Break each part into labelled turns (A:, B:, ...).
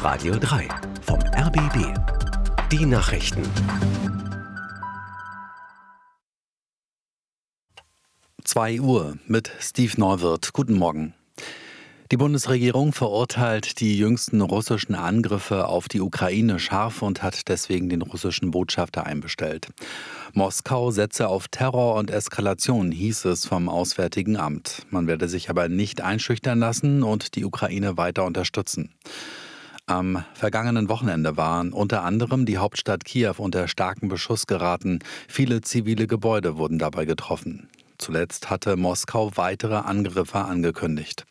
A: Radio 3 vom RBB. Die Nachrichten.
B: 2 Uhr mit Steve Neuwirth. Guten Morgen. Die Bundesregierung verurteilt die jüngsten russischen Angriffe auf die Ukraine scharf und hat deswegen den russischen Botschafter einbestellt. Moskau setze auf Terror und Eskalation, hieß es vom Auswärtigen Amt. Man werde sich aber nicht einschüchtern lassen und die Ukraine weiter unterstützen. Am vergangenen Wochenende waren unter anderem die Hauptstadt Kiew unter starken Beschuss geraten. Viele zivile Gebäude wurden dabei getroffen. Zuletzt hatte Moskau weitere Angriffe angekündigt.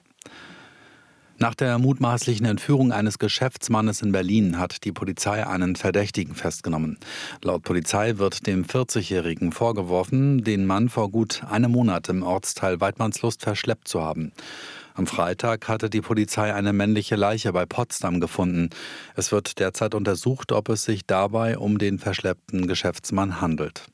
B: Nach der mutmaßlichen Entführung eines Geschäftsmannes in Berlin hat die Polizei einen Verdächtigen festgenommen. Laut Polizei wird dem 40-Jährigen vorgeworfen, den Mann vor gut einem Monat im Ortsteil Waidmannslust verschleppt zu haben. Am Freitag hatte die Polizei eine männliche Leiche bei Potsdam gefunden. Es wird derzeit untersucht, ob es sich dabei um den verschleppten Geschäftsmann handelt.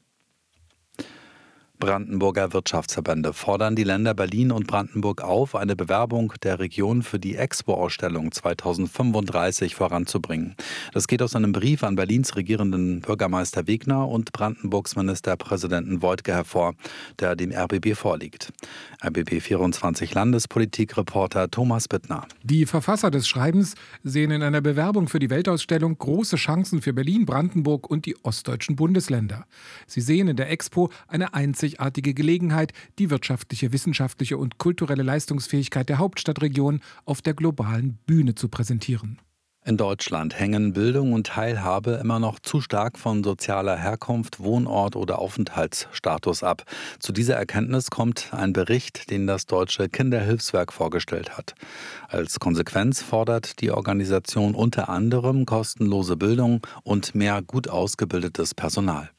B: Brandenburger Wirtschaftsverbände fordern die Länder Berlin und Brandenburg auf, eine Bewerbung der Region für die Expo-Ausstellung 2035 voranzubringen. Das geht aus einem Brief an Berlins regierenden Bürgermeister Wegner und Brandenburgs Ministerpräsidenten Woidke hervor, der dem RBB vorliegt. RBB 24 Landespolitik-Reporter Thomas Bittner.
C: Die Verfasser des Schreibens sehen in einer Bewerbung für die Weltausstellung große Chancen für Berlin, Brandenburg und die ostdeutschen Bundesländer. Sie sehen in der Expo eine einzigartige Gelegenheit, die wirtschaftliche, wissenschaftliche und kulturelle Leistungsfähigkeit der Hauptstadtregion auf der globalen Bühne zu präsentieren.
B: In Deutschland hängen Bildung und Teilhabe immer noch zu stark von sozialer Herkunft, Wohnort oder Aufenthaltsstatus ab. Zu dieser Erkenntnis kommt ein Bericht, den das Deutsche Kinderhilfswerk vorgestellt hat. Als Konsequenz fordert die Organisation unter anderem kostenlose Bildung und mehr gut ausgebildetes Personal.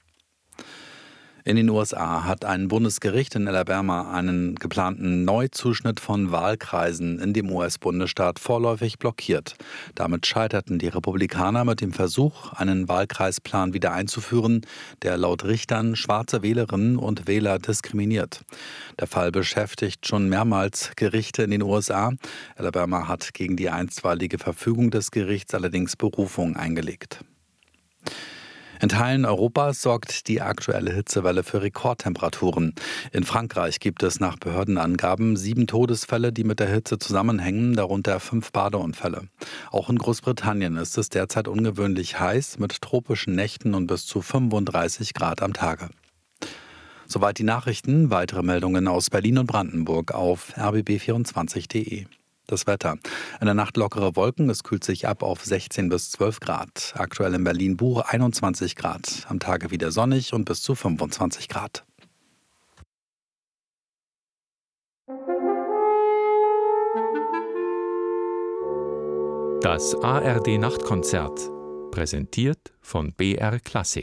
B: In den USA hat ein Bundesgericht in Alabama einen geplanten Neuzuschnitt von Wahlkreisen in dem US-Bundesstaat vorläufig blockiert. Damit scheiterten die Republikaner mit dem Versuch, einen Wahlkreisplan wieder einzuführen, der laut Richtern schwarze Wählerinnen und Wähler diskriminiert. Der Fall beschäftigt schon mehrmals Gerichte in den USA. Alabama hat gegen die einstweilige Verfügung des Gerichts allerdings Berufung eingelegt. In Teilen Europas sorgt die aktuelle Hitzewelle für Rekordtemperaturen. In Frankreich gibt es nach Behördenangaben 7 Todesfälle, die mit der Hitze zusammenhängen, darunter 5 Badeunfälle. Auch in Großbritannien ist es derzeit ungewöhnlich heiß mit tropischen Nächten und bis zu 35 Grad am Tage. Soweit die Nachrichten. Weitere Meldungen aus Berlin und Brandenburg auf rbb24.de. Das Wetter. In der Nacht lockere Wolken, es kühlt sich ab auf 16 bis 12 Grad. Aktuell in Berlin-Buch 21 Grad. Am Tage wieder sonnig und bis zu 25 Grad.
D: Das ARD-Nachtkonzert, präsentiert von BR Klassik.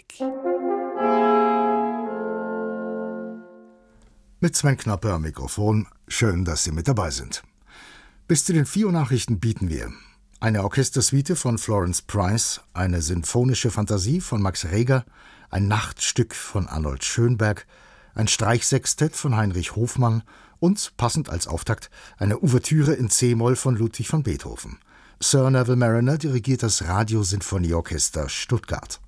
E: Mit Sven Knappe am Mikrofon. Schön, dass Sie mit dabei sind. Bis zu den 4 Uhr Nachrichten bieten wir eine Orchestersuite von Florence Price, eine sinfonische Fantasie von Max Reger, ein Nachtstück von Arnold Schönberg, ein Streichsextett von Heinrich Hofmann und, passend als Auftakt, eine Ouvertüre in C-Moll von Ludwig van Beethoven. Sir Neville Marriner dirigiert das Radiosinfonieorchester Stuttgart.